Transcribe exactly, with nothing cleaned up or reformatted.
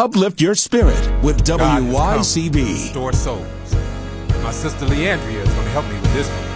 Uplift your spirit with God has W Y C come to B. restore souls. My sister Leandria is going to help me with this one.